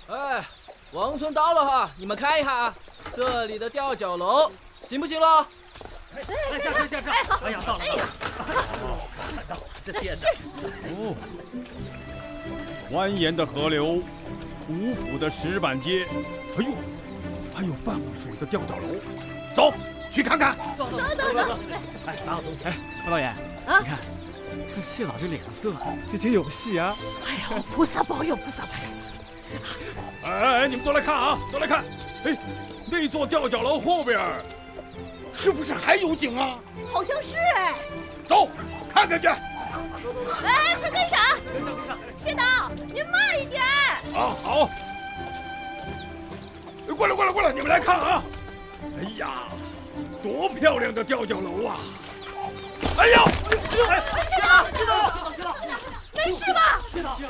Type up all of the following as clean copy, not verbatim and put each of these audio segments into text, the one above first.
哎，王村到了哈，你们看一下啊，这里的吊脚楼行不行了？ 下车！哎呀，到了！看到这天哪！ 哦，蜿蜒的河流，古朴的石板街，哎呦，还有半水的吊脚楼，走去看看。 走！哎，拿好东西。 副导演啊， 你看谢导这脸色，这真有戏啊！ 哎呀，菩萨保佑，菩萨保佑！ 哎，你们都来看啊，都来看！哎，那座吊脚楼后边，是不是还有井啊？ 好像是哎。 走，看看去。 哎，快跟上！谢导，您慢一点。 啊，好。过来，你们来看啊！哎呀，多漂亮的吊脚楼啊！哎呦！ 谢导，没事吧？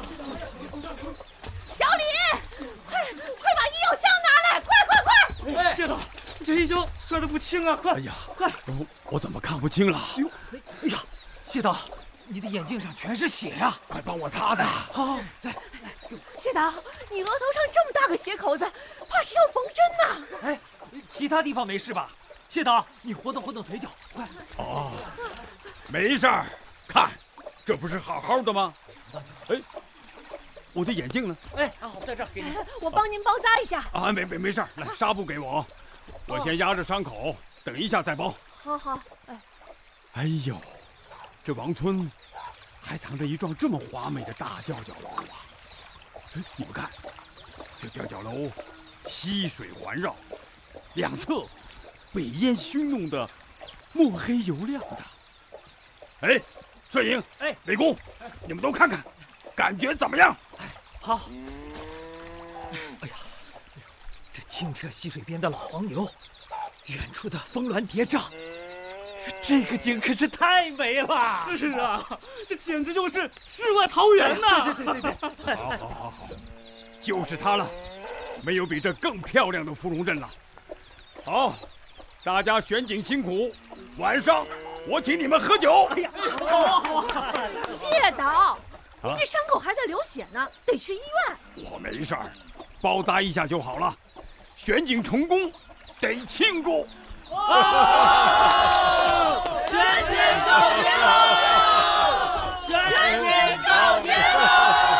小李，快把医药箱拿来！快！ 哎，谢导，这医生摔得不轻啊！快！ 哎呀，我怎么看不清了？ 哎呀，谢导，你的眼镜上全是血呀！ 快帮我擦擦。 好，来。 谢导，你额头上这么大个血口子，怕是要缝针呐！ 哎，其他地方没事吧？谢导，你活动腿脚，快！ 哦，没事儿。看，这不是好好的吗？哎，我的眼镜呢？ 哎，好，在这儿给你。 我帮您包扎一下。 啊，没事儿，来，纱布给我，我先压着伤口，等一下再包。 好。 哎呦，这王村还藏着一幢这么华美的大吊脚楼啊！你们看，这吊脚楼溪水环绕，两侧被烟熏弄得墨黑油亮的。哎，摄影， 哎， 美工，你们都看看，感觉怎么样？ 好。哎呀，这清澈溪水边的老黄牛，远处的峰峦叠嶂，这个景可是太美了。 是啊，这简直就是世外桃源呐！ 对。 好，就是它了，没有比这更漂亮的芙蓉镇了。好，大家选景辛苦，晚上我请你们喝酒。 哎呀，好。 谢导，您这伤口还在流血呢，得去医院。 我没事儿，包扎一下就好了。选景成功，得庆祝。 全天告别喽！全天告别喽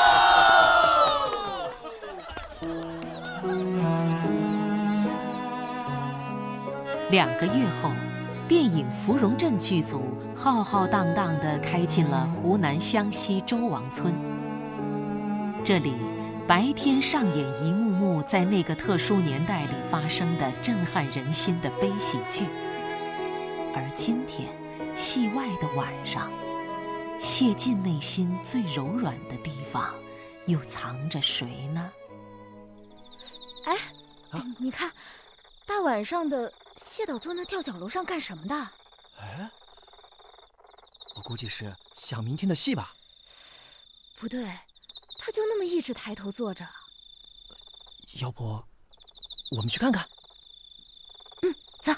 ！2个月后，电影《芙蓉镇》剧组浩浩荡荡地开进了湖南湘西周王村。这里白天上演一幕幕在那个特殊年代里发生的震撼人心的悲喜剧，而今天戏外的晚上，谢晋内心最柔软的地方，又藏着谁呢？ 哎，你看，大晚上的，谢导坐那吊脚楼上干什么的？ 哎，我估计是想明天的戏吧。 不对，他就那么一直抬头坐着。 要不，我们去看看？ 走。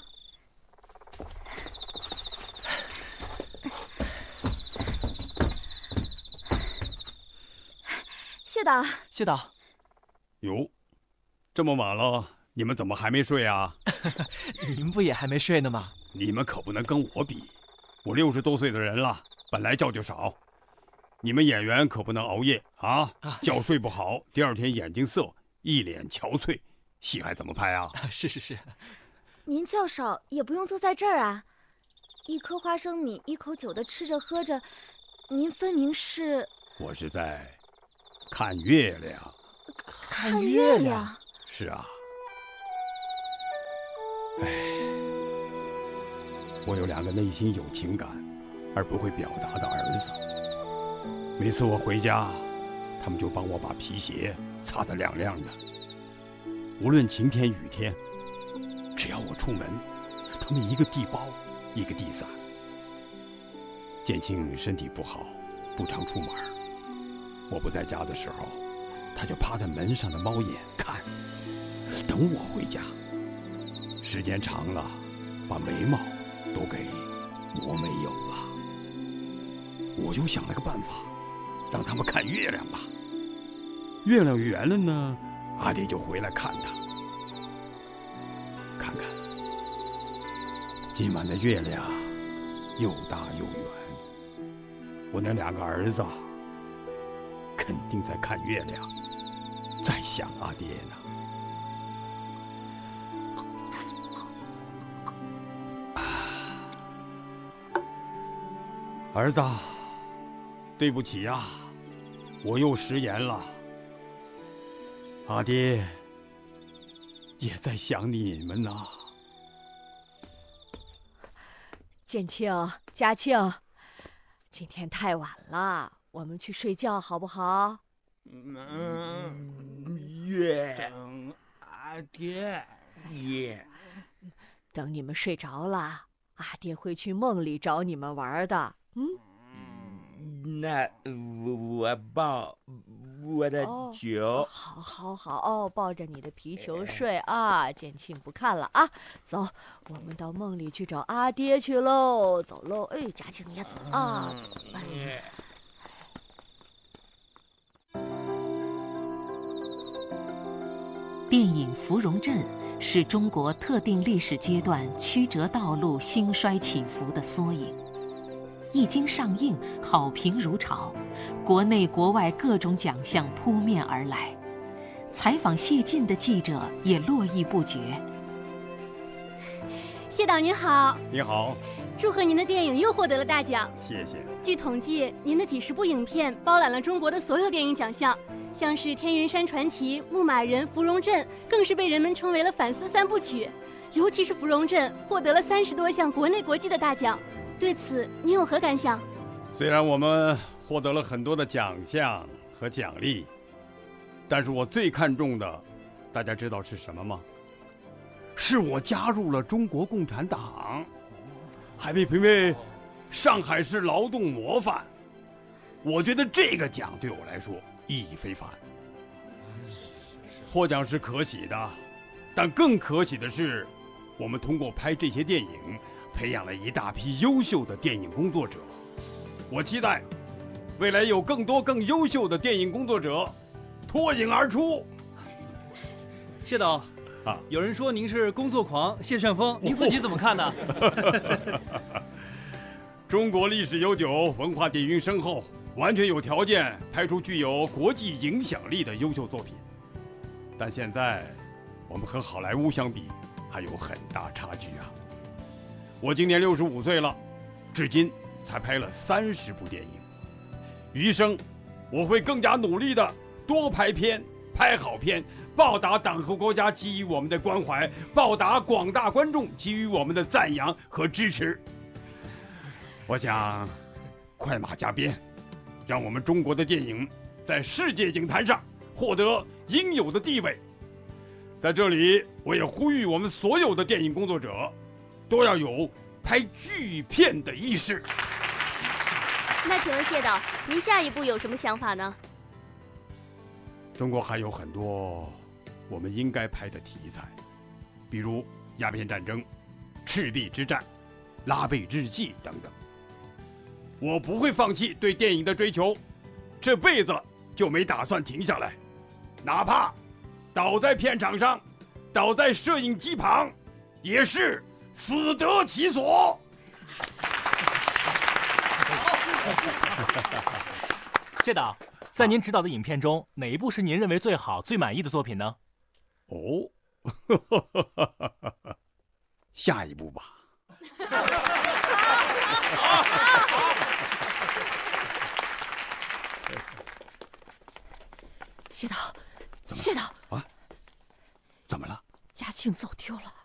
谢导。 哟，这么晚了，你们怎么还没睡啊？ 您不也还没睡呢吗？ 你们可不能跟我比，我60多岁的人了，本来觉就少。你们演员可不能熬夜啊！觉睡不好，第2天眼睛涩，一脸憔悴，戏还怎么拍啊？ 是。 您觉少也不用坐在这儿啊，一颗花生米一口酒的吃着喝着，您分明是…… 我是在看月亮。 看月亮？ 是啊。哎，我有2个内心有情感而不会表达的儿子。每次我回家，他们就帮我把皮鞋擦得亮亮的。无论晴天雨天，只要我出门，他们一个递包，一个递伞。建庆身体不好，不常出门。我不在家的时候，他就趴在门上的猫眼看，等我回家。时间长了，把眉毛都给磨没有了。我就想了个办法，让他们看月亮吧。月亮圆了呢， 阿爹就回来看他，看看今晚的月亮又大又圆，我那2个儿子肯定在看月亮，在想阿爹呢。儿子，对不起呀，我又食言了。阿爹也在想你们呢。 建庆、嘉庆，今天太晚了，我们去睡觉好不好？ 等阿爹也。 等你们睡着了，阿爹会去梦里找你们玩的。 那我抱我的球。 好，抱着你的皮球睡啊！建庆不看了啊，走，我们到梦里去找阿爹去喽，走喽！哎，嘉庆也走啊，走！哎。 电影《芙蓉镇》是中国特定历史阶段曲折道路兴衰起伏的缩影。一经上映，好评如潮，国内国外各种奖项扑面而来，采访谢晋的记者也络绎不绝。 谢导您好。 你好。 祝贺您的电影又获得了大奖。 谢谢。 据统计，您的几十部影片包揽了中国的所有电影奖项，像是《天云山传奇》《牧马人》《芙蓉镇》，更是被人们称为了反思3部曲。尤其是《芙蓉镇》获得了30多项国内国际的大奖。对此，您有何感想？ 虽然我们获得了很多的奖项和奖励，但是我最看重的，大家知道是什么吗？是我加入了中国共产党，还被评为上海市劳动模范。我觉得这个奖对我来说意义非凡。获奖是可喜的，但更可喜的是，我们通过拍这些电影，培养了一大批优秀的电影工作者。我期待未来有更多更优秀的电影工作者脱颖而出。 谢导啊，有人说您是工作狂谢旋风，您自己怎么看呢？ 中国历史悠久，文化底蕴深厚，完全有条件拍出具有国际影响力的优秀作品。但现在我们和好莱坞相比还有很大差距啊。我今年65岁了，至今才拍了30部电影。余生我会更加努力的多拍片，拍好片，报答党和国家给予我们的关怀，报答广大观众给予我们的赞扬和支持。我想快马加鞭，让我们中国的电影在世界影坛上获得应有的地位。在这里，我也呼吁我们所有的电影工作者都要有拍巨片的意识。 那请问谢导，您下一步有什么想法呢？ 中国还有很多我们应该拍的题材，比如鸦片战争、赤壁之战、拉贝日记等等。我不会放弃对电影的追求，这辈子就没打算停下来，哪怕倒在片场上，倒在摄影机旁，也是死得其所。 谢导，在您执导的影片中，哪一部是您认为最好、最满意的作品呢？ 哦，下一步吧。 谢导，谢导啊，怎么了？ 嘉庆走丢了。